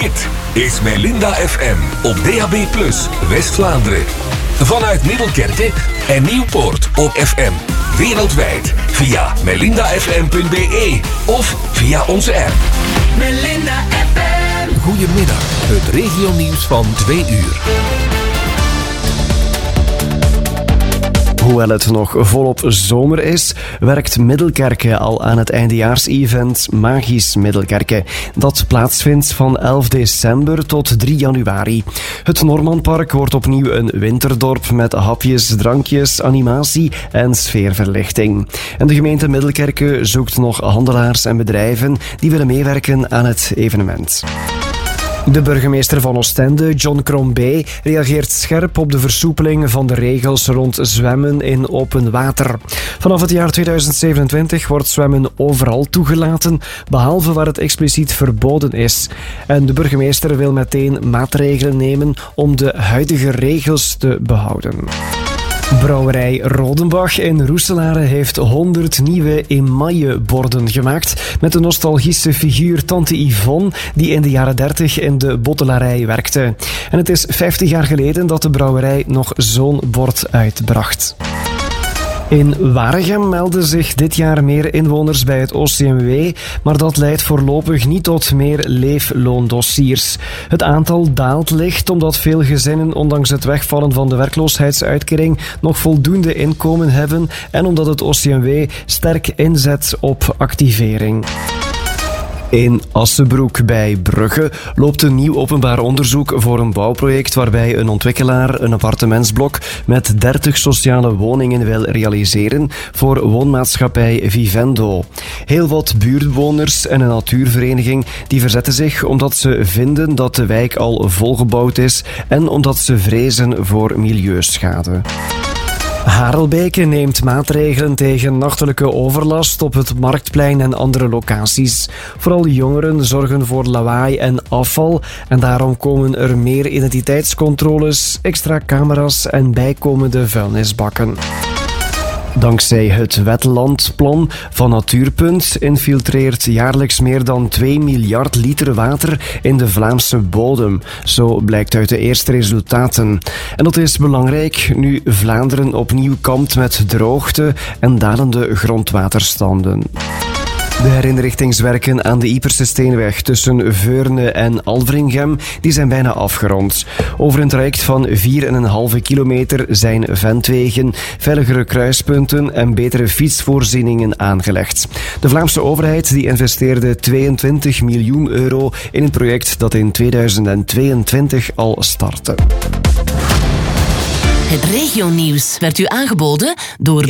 Dit is Melinda FM op DAB+, West-Vlaanderen. Vanuit Middelkerke en Nieuwpoort op FM. Wereldwijd via melindafm.be of via onze app. Melinda FM. Goedemiddag, het regionieuws van 2 uur. Hoewel het nog volop zomer is, werkt Middelkerke al aan het eindejaarsevent Magisch Middelkerke. Dat plaatsvindt van 11 december tot 3 januari. Het Normanpark wordt opnieuw een winterdorp met hapjes, drankjes, animatie en sfeerverlichting. En de gemeente Middelkerke zoekt nog handelaars en bedrijven die willen meewerken aan het evenement. De burgemeester van Oostende, John Crombie, reageert scherp op de versoepeling van de regels rond zwemmen in open water. Vanaf het jaar 2027 wordt zwemmen overal toegelaten, behalve waar het expliciet verboden is. En de burgemeester wil meteen maatregelen nemen om de huidige regels te behouden. Brouwerij Rodenbach in Roeselare heeft 100 nieuwe emailleborden gemaakt met de nostalgische figuur Tante Yvonne die in de jaren 30 in de bottelarij werkte. En het is 50 jaar geleden dat de brouwerij nog zo'n bord uitbracht. In Waregem melden zich dit jaar meer inwoners bij het OCMW, maar dat leidt voorlopig niet tot meer leefloondossiers. Het aantal daalt licht omdat veel gezinnen ondanks het wegvallen van de werkloosheidsuitkering nog voldoende inkomen hebben en omdat het OCMW sterk inzet op activering. In Assebroek bij Brugge loopt een nieuw openbaar onderzoek voor een bouwproject waarbij een ontwikkelaar een appartementsblok met 30 sociale woningen wil realiseren voor woonmaatschappij Vivendo. Heel wat buurtbewoners en een natuurvereniging die verzetten zich omdat ze vinden dat de wijk al volgebouwd is en omdat ze vrezen voor milieuschade. Harelbeke neemt maatregelen tegen nachtelijke overlast op het Marktplein en andere locaties. Vooral jongeren zorgen voor lawaai en afval en daarom komen er meer identiteitscontroles, extra camera's en bijkomende vuilnisbakken. Dankzij het Wetlandplan van Natuurpunt infiltreert jaarlijks meer dan 2 miljard liter water in de Vlaamse bodem. Zo blijkt uit de eerste resultaten. En dat is belangrijk nu Vlaanderen opnieuw kampt met droogte en dalende grondwaterstanden. De herinrichtingswerken aan de Ieperse Steenweg tussen Veurne en Alvringhem die zijn bijna afgerond. Over een traject van 4,5 kilometer zijn ventwegen, veiligere kruispunten en betere fietsvoorzieningen aangelegd. De Vlaamse overheid die investeerde 22 miljoen euro in een project dat in 2022 al startte. Het regionieuws werd u aangeboden door